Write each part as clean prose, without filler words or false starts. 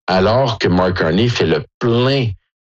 alors que Mark Carney fait le plein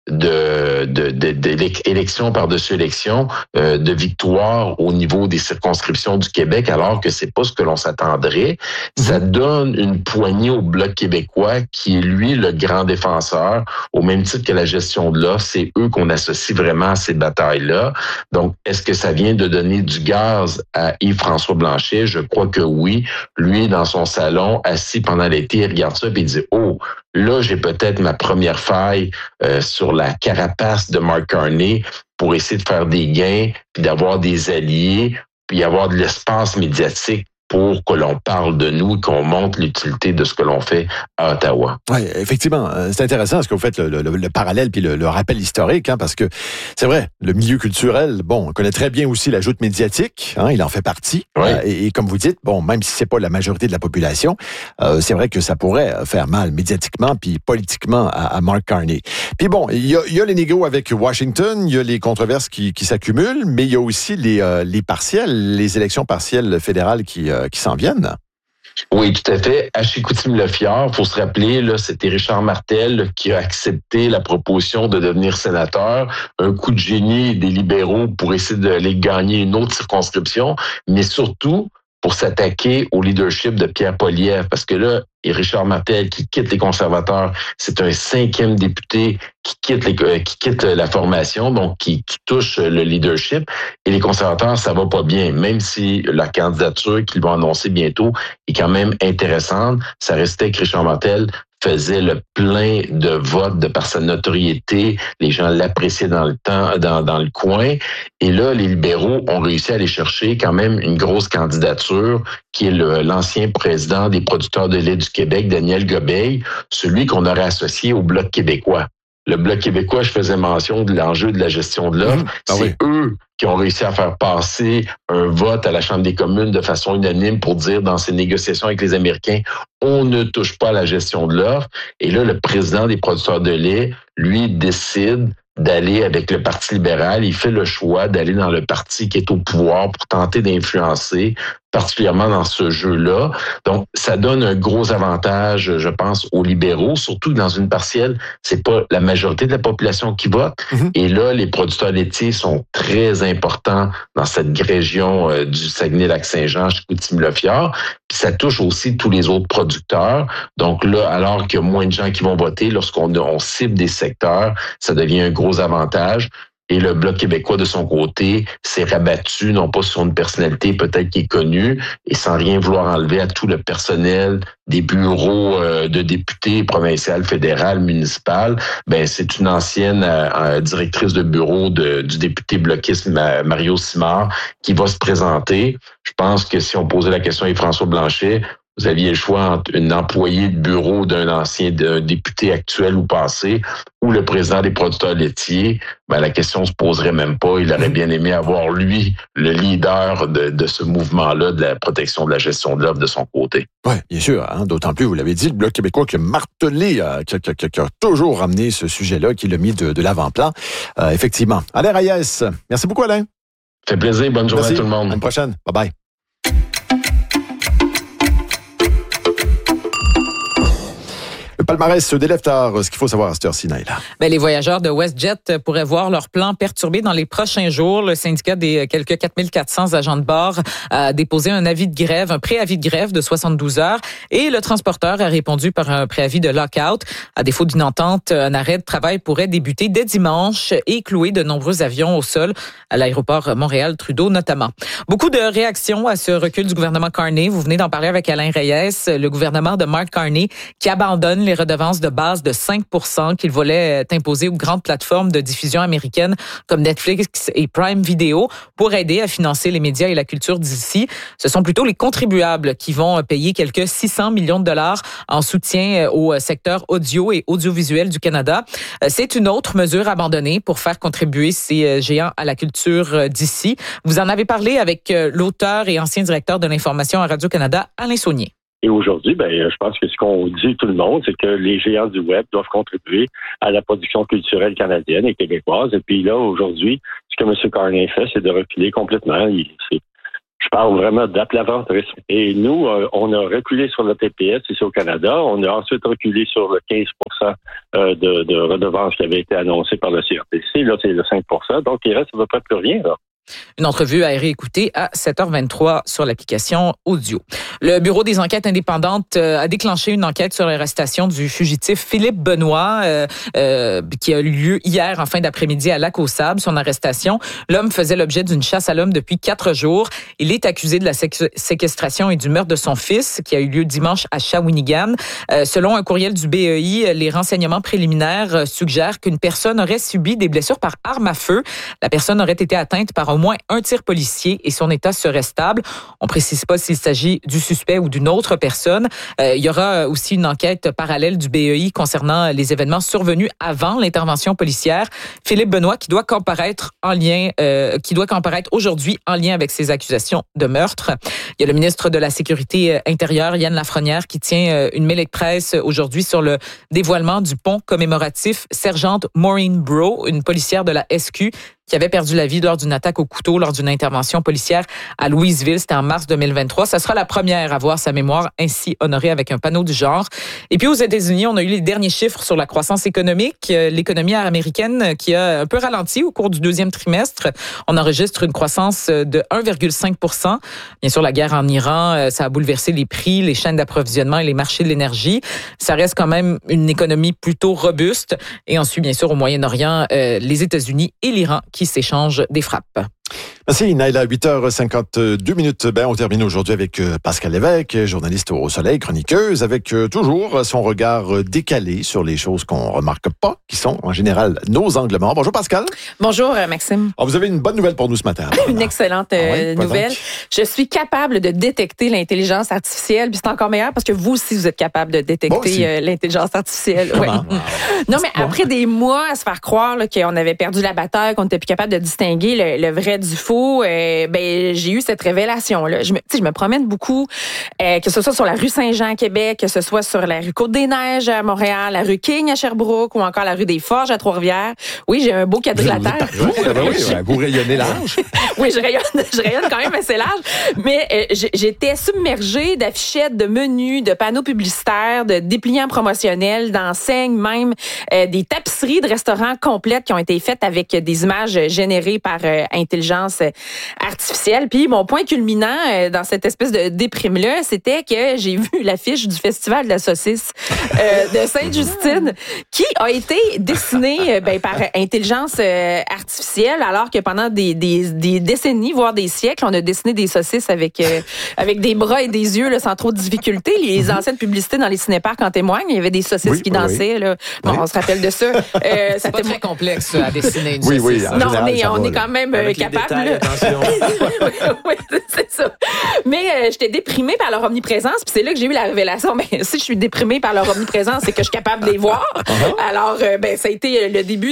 d'élection par-dessus élection, de victoire au niveau des circonscriptions du Québec, alors que c'est pas ce que l'on s'attendrait. Ça donne une poignée au Bloc québécois, qui est, lui, le grand défenseur, au même titre que la gestion de l'offre. C'est eux qu'on associe vraiment à ces batailles-là. Donc, est-ce que ça vient de donner du gaz à Yves-François Blanchet? Je crois que oui. Lui, dans son salon, assis pendant l'été, il regarde ça et il dit « Oh, là, j'ai peut-être ma première faille sur la carapace de Mark Carney pour essayer de faire des gains, puis d'avoir des alliés, puis avoir de l'espace médiatique pour que l'on parle de nous et qu'on montre l'utilité de ce que l'on fait à Ottawa. » Oui, effectivement, c'est intéressant ce que vous faites, le parallèle puis le rappel historique, parce que c'est vrai, le milieu culturel, on connaît très bien aussi la joute médiatique, il en fait partie. Oui. Et comme vous dites, même si c'est pas la majorité de la population, c'est vrai que ça pourrait faire mal médiatiquement puis politiquement à Mark Carney. Puis il y a les négos avec Washington, il y a les controverses qui s'accumulent, mais il y a aussi les partielles, les élections partielles fédérales qui s'en viennent. Oui, tout à fait. À Chicoutimi-Le-Fjord, faut se rappeler, là, c'était Richard Martel qui a accepté la proposition de devenir sénateur. Un coup de génie des libéraux pour essayer d'aller gagner une autre circonscription, mais surtout pour s'attaquer au leadership de Pierre Poilievre, parce que là, et Richard Martel qui quitte les conservateurs, c'est un 5e député qui quitte la formation, donc qui touche le leadership. Et les conservateurs, ça va pas bien, même si la candidature qu'ils vont annoncer bientôt est quand même intéressante. Ça restait que Richard Martel faisait le plein de votes de par sa notoriété. Les gens l'appréciaient dans le temps, dans le coin. Et là, les libéraux ont réussi à aller chercher quand même une grosse candidature, qui est l'ancien président des producteurs de lait du Québec, Daniel Gobeil, celui qu'on aurait associé au Bloc québécois. Le Bloc québécois, je faisais mention de l'enjeu de la gestion de l'offre. C'est eux qui ont réussi à faire passer un vote à la Chambre des communes de façon unanime pour dire dans ces négociations avec les Américains, on ne touche pas à la gestion de l'offre. Et là, le président des producteurs de lait, lui, décide d'aller avec le Parti libéral. Il fait le choix d'aller dans le parti qui est au pouvoir pour tenter d'influencer, particulièrement dans ce jeu-là. Donc, ça donne un gros avantage, je pense, aux libéraux, surtout que dans une partielle, c'est pas la majorité de la population qui vote. Et là, les producteurs laitiers sont très importants dans cette région du Saguenay-Lac-Saint-Jean, Chicoutimi-Le-Fjord. Puis ça touche aussi tous les autres producteurs. Donc là, alors qu'il y a moins de gens qui vont voter, lorsqu'on cible des secteurs, ça devient un gros avantage. Et le Bloc québécois, de son côté, s'est rabattu, non pas sur une personnalité peut-être qui est connue, et sans rien vouloir enlever à tout le personnel des bureaux de députés provinciales, fédérales, municipales. C'est une ancienne directrice de bureau du député bloquiste Mario Simard qui va se présenter. Je pense que si on posait la question à Yves-François Blanchet, vous aviez le choix entre une employée de bureau d'un député actuel ou passé ou le président des producteurs laitiers. La question se poserait même pas. Il aurait bien aimé avoir, lui, le leader de ce mouvement-là, de la protection de la gestion de l'offre de son côté. Oui, bien sûr. D'autant plus, vous l'avez dit, le Bloc québécois qui a martelé, qui a toujours ramené ce sujet-là, qui l'a mis de l'avant-plan. Effectivement. Alain Reyes, merci beaucoup, Alain. Ça fait plaisir. Bonne journée à tout le monde. À une prochaine. Bye-bye. Le palmarès se délève tard. Ce qu'il faut savoir à cette heure-ci, Naïla. Les voyageurs de WestJet pourraient voir leur plan perturbé dans les prochains jours. Le syndicat des quelques 4400 agents de bord a déposé un préavis de grève de 72 heures et le transporteur a répondu par un préavis de lock-out. À défaut d'une entente, un arrêt de travail pourrait débuter dès dimanche et clouer de nombreux avions au sol à l'aéroport Montréal-Trudeau notamment. Beaucoup de réactions à ce recul du gouvernement Carney. Vous venez d'en parler avec Alain Reyes, le gouvernement de Mark Carney qui abandonne les redevances de base de 5% qu'il voulait imposer aux grandes plateformes de diffusion américaines comme Netflix et Prime Video pour aider à financer les médias et la culture d'ici. Ce sont plutôt les contribuables qui vont payer quelques 600 millions de dollars en soutien au secteur audio et audiovisuel du Canada. C'est une autre mesure abandonnée pour faire contribuer ces géants à la culture d'ici. Vous en avez parlé avec l'auteur et ancien directeur de l'information à Radio-Canada, Alain Saunier. Et aujourd'hui, je pense que ce qu'on dit tout le monde, c'est que les géants du web doivent contribuer à la production culturelle canadienne et québécoise. Et puis là, aujourd'hui, ce que M. Carney fait, c'est de reculer complètement. Je parle vraiment d'aplaventrisme. Et nous, on a reculé sur le TPS ici au Canada. On a ensuite reculé sur le 15 de redevance qui avait été annoncé par le CRTC. Là, c'est le 5 donc il reste à peu près plus rien, là. Une entrevue à réécouter à 7h23 sur l'application audio. Le Bureau des enquêtes indépendantes a déclenché une enquête sur l'arrestation du fugitif Philippe Benoît qui a eu lieu hier en fin d'après-midi à Lac-aux-Sables. Son arrestation, l'homme faisait l'objet d'une chasse à l'homme depuis 4 jours. Il est accusé de la séquestration et du meurtre de son fils qui a eu lieu dimanche à Shawinigan. Selon un courriel du BEI, les renseignements préliminaires suggèrent qu'une personne aurait subi des blessures par arme à feu. La personne aurait été atteinte par au moins un tir policier et son état serait stable. On précise pas s'il s'agit du suspect ou d'une autre personne. Il y aura aussi une enquête parallèle du BEI concernant les événements survenus avant l'intervention policière. Philippe Benoît qui doit comparaître aujourd'hui en lien avec ces accusations de meurtre. Il y a le ministre de la Sécurité intérieure, Yann Lafrenière, qui tient une mêlée de presse aujourd'hui sur le dévoilement du pont commémoratif Sergente Maureen Bro, une policière de la SQ qui avait perdu la vie lors d'une attaque au couteau lors d'une intervention policière à Louisville. C'était en mars 2023. Ça sera la première à voir sa mémoire ainsi honorée avec un panneau du genre. Et puis aux États-Unis, on a eu les derniers chiffres sur la croissance économique. L'économie américaine qui a un peu ralenti au cours du deuxième trimestre. On enregistre une croissance de 1,5 %. Bien sûr, la guerre en Iran, ça a bouleversé les prix, les chaînes d'approvisionnement et les marchés de l'énergie. Ça reste quand même une économie plutôt robuste. Et ensuite, bien sûr, au Moyen-Orient, les États-Unis et l'Iran qui s'échangent des frappes. Merci, Naila. 8h52. Ben, on termine aujourd'hui avec Pascal Lévesque, journaliste au Soleil, chroniqueuse, avec toujours son regard décalé sur les choses qu'on remarque pas, qui sont en général nos angles morts. Bonjour, Pascal. Bonjour, Maxime. Alors, vous avez une bonne nouvelle pour nous ce matin. Une excellente nouvelle. Je suis capable de détecter l'intelligence artificielle, puis c'est encore meilleur parce que vous aussi, vous êtes capable de détecter l'intelligence artificielle. Ouais. Non, mais après des mois à se faire croire là, qu'on avait perdu la bataille, qu'on n'était plus capable de distinguer le vrai du faux, j'ai eu cette révélation-là. Je me promène beaucoup, que ce soit sur la rue Saint-Jean à Québec, que ce soit sur la rue Côte-des-Neiges à Montréal, la rue King à Sherbrooke ou encore la rue des Forges à Trois-Rivières. Oui, j'ai un beau quadrilatère. Vous rayonnez large. Oui, je rayonne quand même assez large. Mais j'étais submergée d'affichettes, de menus, de panneaux publicitaires, de dépliants promotionnels, d'enseignes même, des tapisseries de restaurants complètes qui ont été faites avec des images générées par intelligence artificielle. Puis mon point culminant dans cette espèce de déprime-là, c'était que j'ai vu l'affiche du Festival de la saucisse de Sainte-Justine qui a été dessinée par intelligence artificielle alors que pendant des décennies, voire des siècles, on a dessiné des saucisses avec des bras et des yeux là, sans trop de difficulté. Les anciennes publicités dans les cinéparcs en témoignent. Il y avait des saucisses qui dansaient. Là. Bon, on se rappelle de ça. C'est pas très complexe à dessiner une saucisse. Oui, non, on est quand même capable. Attention. Oui, c'est ça. Mais j'étais déprimée par leur omniprésence, puis c'est là que j'ai eu la révélation. Mais si je suis déprimée par leur omniprésence, c'est que je suis capable de les voir. Alors, ça a été le début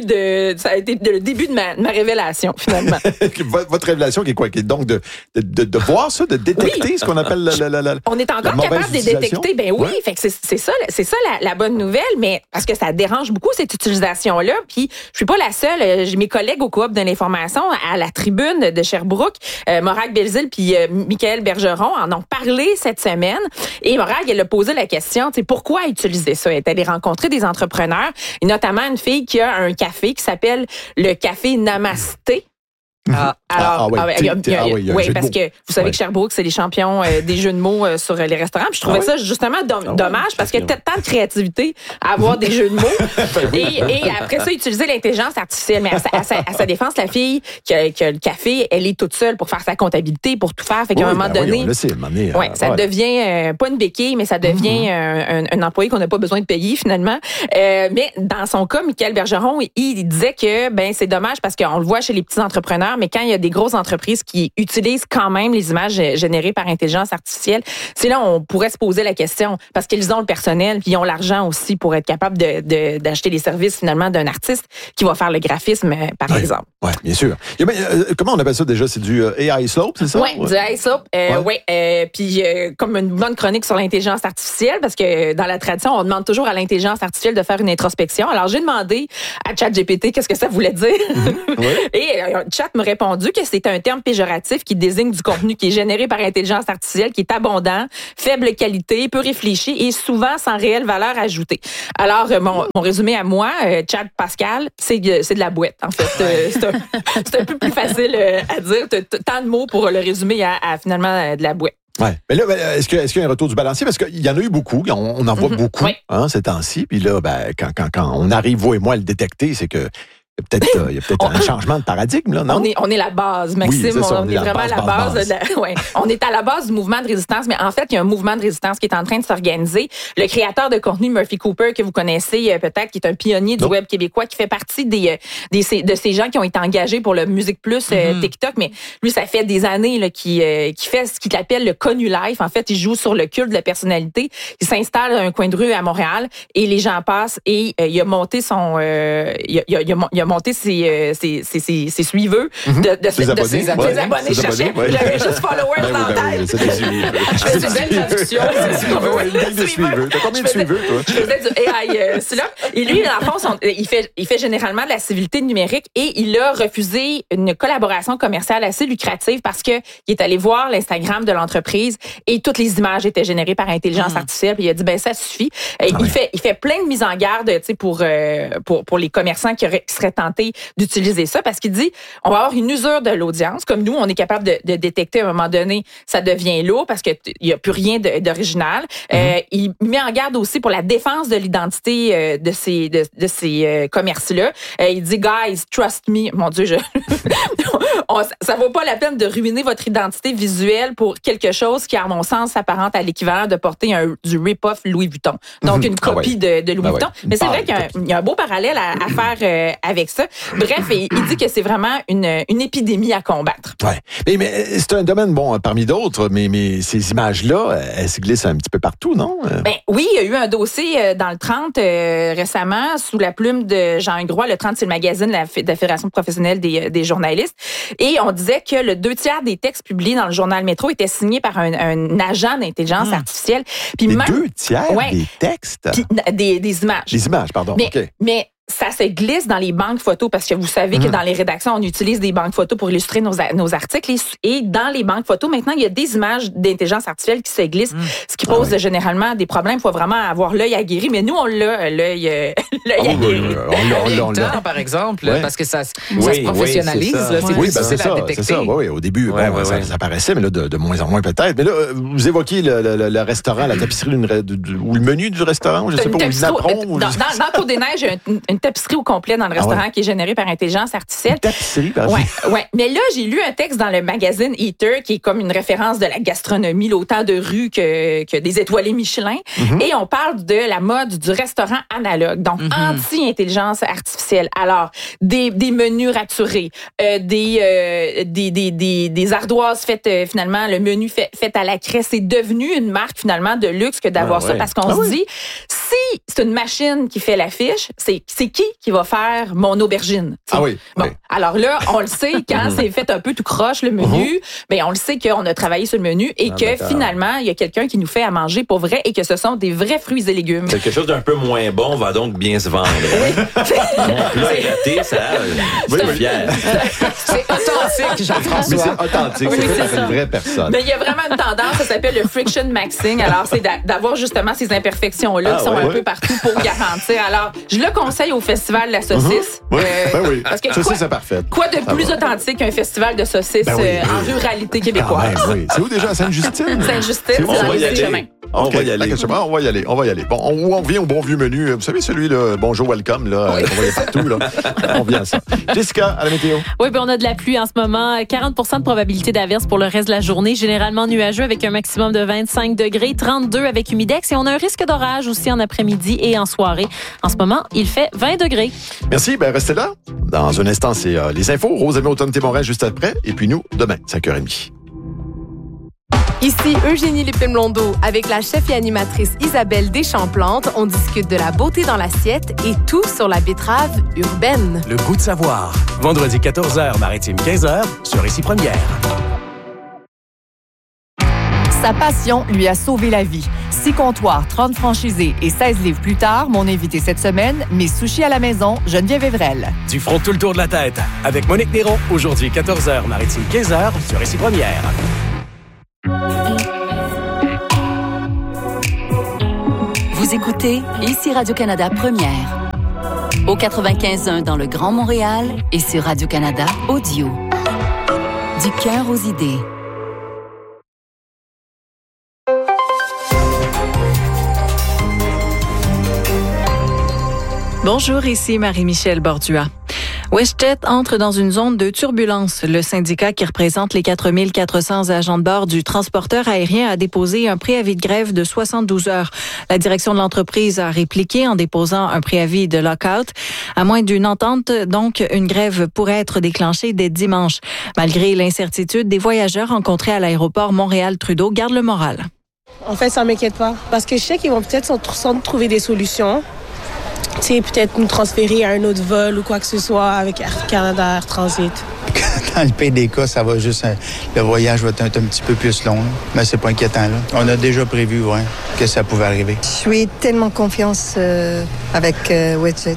de ma révélation finalement. Votre révélation qui est quoi? Qui est donc de voir ça, de détecter ce qu'on appelle on est encore capable de détecter. Ben oui, fait que c'est ça la bonne nouvelle, mais parce que ça dérange beaucoup cette utilisation-là. Puis je suis pas la seule. J'ai mes collègues au Coop de l'information à la tribune de Sherbrooke, Morag Belzile puis Michael Bergeron en ont parlé cette semaine. Et Morag, elle a posé la question, pourquoi utiliser ça? Elle est allée rencontrer des entrepreneurs, et notamment une fille qui a un café qui s'appelle le Café Namasté. Parce que vous savez que Sherbrooke, c'est les champions des jeux de mots sur les restaurants. Puis je trouvais ça justement dommage parce qu'il y a tant de créativité à avoir des jeux de mots. Et après ça, utiliser l'intelligence artificielle. Mais à sa défense, la fille qui a le café, elle est toute seule pour faire sa comptabilité, pour tout faire. Fait qu'à un moment donné, ça devient pas une béquille, mais ça devient un employé qu'on n'a pas besoin de payer finalement. Mais dans son cas, Michael Bergeron, il disait que c'est dommage parce qu'on le voit chez les petits entrepreneurs, mais quand il y a des grosses entreprises qui utilisent quand même les images générées par intelligence artificielle, c'est là où on pourrait se poser la question, parce qu'ils ont le personnel, puis ils ont l'argent aussi pour être capable d'acheter les services finalement d'un artiste qui va faire le graphisme, par exemple. Oui, bien sûr. Comment on appelle ça déjà? C'est du AI Slope, c'est ça? Oui, du AI Slope. Puis comme une bonne chronique sur l'intelligence artificielle, parce que dans la tradition, on demande toujours à l'intelligence artificielle de faire une introspection. Alors, j'ai demandé à ChatGPT qu'est-ce que ça voulait dire. Et Chat m'a m'a répondu que c'était un terme péjoratif qui désigne du contenu qui est généré par intelligence artificielle, qui est abondant, faible qualité, peu réfléchi et souvent sans réelle valeur ajoutée. Alors, mon résumé à moi, Chad Pascal, c'est de la boîte, en fait. C'est un peu plus facile à dire. Tant de mots pour le résumer à finalement de la boîte. Ouais. Mais là, est-ce qu'il y a un retour du balancier? Parce qu'il y en a eu beaucoup. On en voit beaucoup ces temps-ci. Puis là, quand on arrive, vous et moi, à le détecter, c'est que il y a peut-être un changement de paradigme, là, non? On est la base, Maxime. Oui, on est vraiment à la base. On est à la base du mouvement de résistance, mais en fait, il y a un mouvement de résistance qui est en train de s'organiser. Le créateur de contenu, Murphy Cooper, que vous connaissez peut-être, qui est un pionnier du web québécois, qui fait partie de ces gens qui ont été engagés pour le Musique Plus TikTok, mais lui, ça fait des années là, qui fait ce qu'il appelle le Connu Life. En fait, il joue sur le culte de la personnalité. Il s'installe à un coin de rue à Montréal et les gens passent et il a monté il a monté ses suiveux de ses abonnés. Je cherchais, j'avais juste followers dans la tête. Je faisais une belle traduction. De suiveux. T'as combien de suiveux, toi? Je faisais du AI, là. Et lui, dans le fond, il fait généralement de la civilité numérique et il a refusé une collaboration commerciale assez lucrative parce que il est allé voir l'Instagram de l'entreprise et toutes les images étaient générées par intelligence artificielle. Puis il a dit, ça suffit. Il fait plein de mises en garde, tu sais, pour les commerçants qui seraient tentés d'utiliser ça parce qu'il dit, on va avoir une usure de l'audience. Comme nous, on est capable de détecter à un moment donné, ça devient lourd parce qu'il n'y a plus rien d'original. Il met en garde aussi pour la défense de l'identité de ces commerces-là. Il dit, guys, trust me. Mon Dieu, ça vaut pas la peine de ruiner votre identité visuelle pour quelque chose qui, à mon sens, s'apparente à l'équivalent de porter du rip-off Louis Vuitton. Donc, une copie de Louis Vuitton. Mais c'est vrai qu'il y a un beau parallèle à faire avec ça. Bref, il dit que c'est vraiment une épidémie à combattre. Ouais. Mais c'est un domaine, parmi d'autres, mais ces images-là, elles se glissent un petit peu partout, non? Oui, il y a eu un dossier dans le 30 récemment, sous la plume de Jean Groix. Le 30, c'est le magazine de la Fédération professionnelle des journalistes. Et on disait que le 2/3 des textes publiés dans le journal Métro étaient signés par un agent d'intelligence artificielle. Puis les 2/3 des textes? Puis, des images. Les images, pardon. Mais ça se glisse dans les banques photos parce que vous savez que dans les rédactions, on utilise des banques photos pour illustrer nos articles. Et dans les banques photos, maintenant, il y a des images d'intelligence artificielle qui se glissent, ce qui pose généralement des problèmes. Il faut vraiment avoir l'œil aguerri. Mais nous, on l'a, l'œil aguerri. On l'a, par exemple, parce que ça se professionnalise. C'est difficile à détecter. C'est ça. Oui, au début, ça paraissait, mais là, de moins en moins peut-être. Mais là, vous évoquiez le restaurant, la tapisserie ou le menu du restaurant, je sais pas, ou le napperon. Dans Côte-des-Neiges, une tapisserie au complet dans le restaurant qui est générée par intelligence artificielle. Une tapisserie, par exemple. Ouais. Mais là, j'ai lu un texte dans le magazine Eater qui est comme une référence de la gastronomie, autant de rue que des étoilés Michelin. Et on parle de la mode du restaurant analogue, donc anti-intelligence artificielle. Alors, des menus raturés, des ardoises faites finalement, le menu fait à la craie. C'est devenu une marque finalement de luxe que d'avoir ça parce qu'on se dit, si c'est une machine qui fait l'affiche, c'est qui va faire mon aubergine? Alors là, on le sait, quand c'est fait un peu tout croche, le menu, on le sait qu'on a travaillé sur le menu et que finalement, il y a quelqu'un qui nous fait à manger pour vrai et que ce sont des vrais fruits et légumes. Quelque chose d'un peu moins bon va donc bien se vendre. Raté, ça, je suis fier. C'est authentique, Jean-François. Mais c'est authentique, c'est une vraie personne. Mais il y a vraiment une tendance, ça s'appelle le friction maxing. Alors, c'est d'avoir justement ces imperfections-là qui sont un peu partout pour garantir. Alors, je le conseille au Festival de la saucisse. Parce que saucisse, c'est parfait. Quoi de plus authentique qu'un festival de saucisses en ruralité québécoise? C'est où déjà? Sainte-Justine? Sainte-Justine, c'est dans les chemins. On va y aller. On revient au bon vieux menu. Vous savez, celui-là, bonjour, welcome, là, on va y aller partout, là. On vient à ça. Jessica, à la météo. Oui, on a de la pluie en ce moment. 40% de probabilité d'averse pour le reste de la journée. Généralement nuageux avec un maximum de 25 degrés, 32 avec humidex. Et on a un risque d'orage aussi en après-midi et en soirée. En ce moment, il fait 20 degrés. Merci. Restez là. Dans un instant, c'est les infos. Rose Hamilton-Témorin juste après. Et puis nous, demain, 5h30. Ici Eugénie Lépine-Blondeau. Avec la chef et animatrice Isabelle Deschamps-Plante, on discute de la beauté dans l'assiette et tout sur la betterave urbaine. Le goût de savoir. Vendredi 14h, Maritime 15h, sur Ici Première. Sa passion lui a sauvé la vie. 6 comptoirs, 30 franchisés et 16 livres plus tard, mon invité cette semaine, mes sushis à la maison, Geneviève Evrel. Du front tout le tour de la tête avec Monique Néron, aujourd'hui 14h, Maritime 15h sur Récit Première. Vous écoutez ici Radio-Canada Première. Au 95.1 dans le Grand Montréal et sur Radio-Canada Audio. Du cœur aux idées. Bonjour, ici Marie-Michel Bordua. WestJet entre dans une zone de turbulence. Le syndicat qui représente les 4400 agents de bord du transporteur aérien a déposé un préavis de grève de 72 heures. La direction de l'entreprise a répliqué en déposant un préavis de lock-out. À moins d'une entente, donc, une grève pourrait être déclenchée dès dimanche. Malgré l'incertitude, des voyageurs rencontrés à l'aéroport Montréal-Trudeau gardent le moral. En fait, ça m'inquiète pas. Parce que je sais qu'ils vont peut-être sans trouver des solutions. Tu sais, peut-être nous transférer à un autre vol ou quoi que ce soit avec Air Canada, Air Transit. Dans le pire des cas, ça va juste... le voyage va être un petit peu plus long, mais c'est pas inquiétant, là. On a déjà prévu, que ça pouvait arriver. Je suis tellement confiance avec WestJet.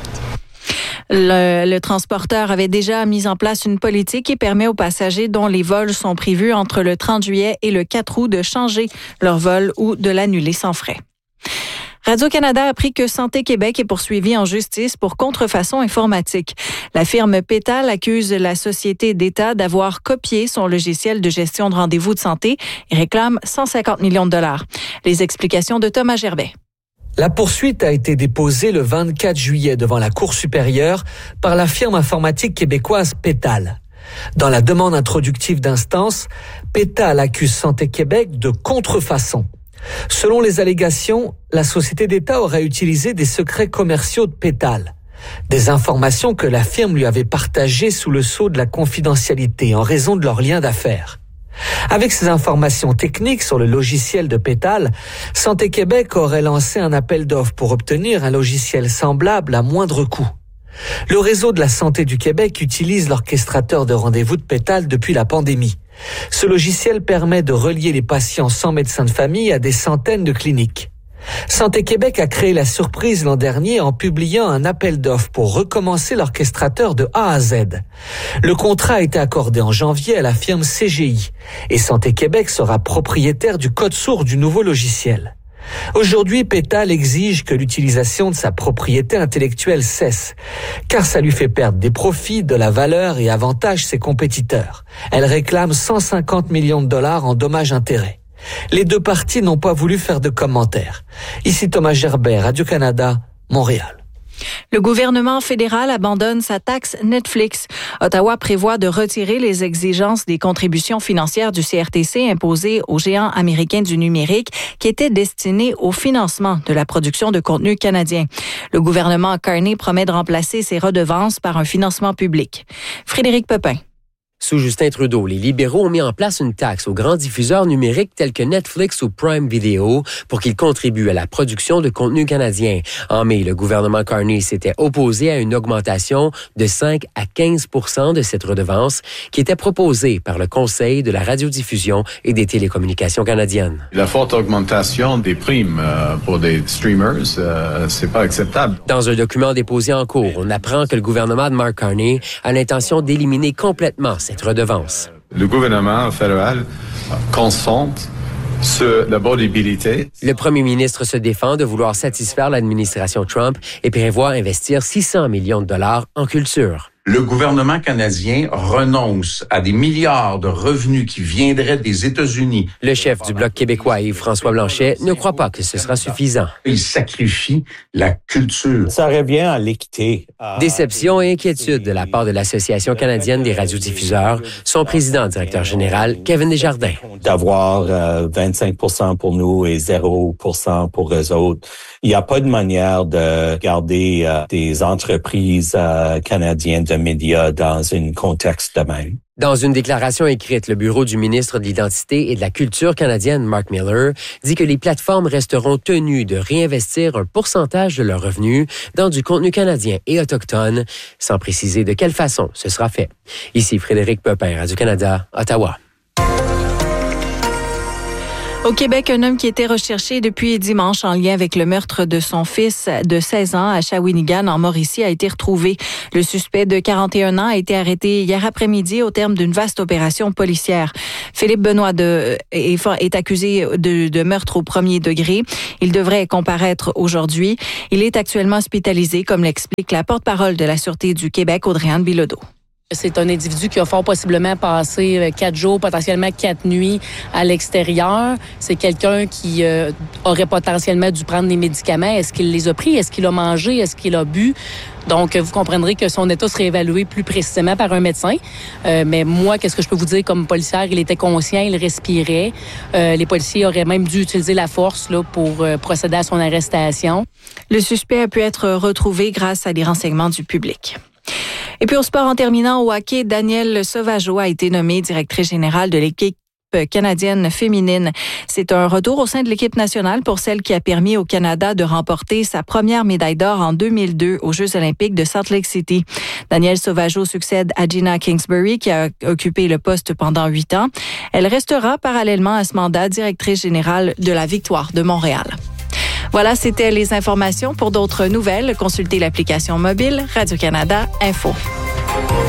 Le transporteur avait déjà mis en place une politique qui permet aux passagers dont les vols sont prévus entre le 30 juillet et le 4 août de changer leur vol ou de l'annuler sans frais. Radio-Canada a appris que Santé Québec est poursuivie en justice pour contrefaçon informatique. La firme Pétal accuse la société d'État d'avoir copié son logiciel de gestion de rendez-vous de santé et réclame 150 millions de dollars. Les explications de Thomas Gerbet. La poursuite a été déposée le 24 juillet devant la Cour supérieure par la firme informatique québécoise Pétal. Dans la demande introductive d'instance, Pétal accuse Santé Québec de contrefaçon. Selon les allégations, la société d'État aurait utilisé des secrets commerciaux de Pétal, des informations que la firme lui avait partagées sous le sceau de la confidentialité en raison de leur lien d'affaires. Avec ces informations techniques sur le logiciel de Pétal, Santé Québec aurait lancé un appel d'offres pour obtenir un logiciel semblable à moindre coût. Le réseau de la santé du Québec utilise l'orchestrateur de rendez-vous de Pétal depuis la pandémie. Ce logiciel permet de relier les patients sans médecin de famille à des centaines de cliniques. Santé Québec a créé la surprise l'an dernier en publiant un appel d'offres pour recommencer l'orchestrateur de A à Z. Le contrat a été accordé en janvier à la firme CGI et Santé Québec sera propriétaire du code source du nouveau logiciel. Aujourd'hui, Pétal exige que l'utilisation de sa propriété intellectuelle cesse, car ça lui fait perdre des profits, de la valeur et avantage ses compétiteurs. Elle réclame 150 millions de dollars en dommages-intérêts. Les deux parties n'ont pas voulu faire de commentaires. Ici Thomas Gerbet, Radio-Canada, Montréal. Le gouvernement fédéral abandonne sa taxe Netflix. Ottawa prévoit de retirer les exigences des contributions financières du CRTC imposées aux géants américains du numérique qui étaient destinées au financement de la production de contenu canadien. Le gouvernement Carney promet de remplacer ces redevances par un financement public. Frédéric Pepin. Sous Justin Trudeau, les libéraux ont mis en place une taxe aux grands diffuseurs numériques tels que Netflix ou Prime Video pour qu'ils contribuent à la production de contenu canadien. En mai, le gouvernement Carney s'était opposé à une augmentation de 5 à 15 % de cette redevance qui était proposée par le Conseil de la radiodiffusion et des télécommunications canadiennes. La forte augmentation des primes pour des streamers, c'est pas acceptable. Dans un document déposé en cours, on apprend que le gouvernement de Mark Carney a l'intention d'éliminer complètement cette redevance. Le gouvernement fédéral concentre sur l'abordabilité. Le premier ministre se défend de vouloir satisfaire l'administration Trump et prévoit investir 600 millions de dollars en culture. Le gouvernement canadien renonce à des milliards de revenus qui viendraient des États-Unis. Le chef du Bloc québécois, Yves-François Blanchet, ne croit pas que ce sera suffisant. Il sacrifie la culture. Ça revient à l'équité. Déception et inquiétude de la part de l'Association canadienne des radiodiffuseurs, son président directeur général, Kevin Desjardins. D'avoir 25 % pour nous et 0 % pour eux autres, il n'y a pas de manière de garder des entreprises canadiennes de médias dans un contexte de même. Dans une déclaration écrite, le bureau du ministre de l'Identité et de la Culture canadienne, Mark Miller, dit que les plateformes resteront tenues de réinvestir un pourcentage de leurs revenus dans du contenu canadien et autochtone, sans préciser de quelle façon ce sera fait. Ici Frédéric Pepin, Radio-Canada, Ottawa. Au Québec, un homme qui était recherché depuis dimanche en lien avec le meurtre de son fils de 16 ans à Shawinigan, en Mauricie, a été retrouvé. Le suspect de 41 ans a été arrêté hier après-midi au terme d'une vaste opération policière. Philippe Benoît est accusé de meurtre au premier degré. Il devrait comparaître aujourd'hui. Il est actuellement hospitalisé, comme l'explique la porte-parole de la Sûreté du Québec, Audrey-Anne Bilodeau. C'est un individu qui a fort possiblement passé 4 jours, potentiellement 4 nuits à l'extérieur. C'est quelqu'un qui aurait potentiellement dû prendre des médicaments. Est-ce qu'il les a pris? Est-ce qu'il a mangé? Est-ce qu'il a bu? Donc, vous comprendrez que son état serait évalué plus précisément par un médecin. Mais moi, qu'est-ce que je peux vous dire comme policière? Il était conscient, il respirait. Les policiers auraient même dû utiliser la force là, pour procéder à son arrestation. Le suspect a pu être retrouvé grâce à des renseignements du public. Et puis au sport, en terminant au hockey, Danielle Sauvageau a été nommée directrice générale de l'équipe canadienne féminine. C'est un retour au sein de l'équipe nationale pour celle qui a permis au Canada de remporter sa première médaille d'or en 2002 aux Jeux olympiques de Salt Lake City. Danielle Sauvageau succède à Gina Kingsbury qui a occupé le poste pendant 8 ans. Elle restera parallèlement à ce mandat directrice générale de la Victoire de Montréal. Voilà, c'était les informations. Pour d'autres nouvelles, consultez l'application mobile Radio-Canada Info.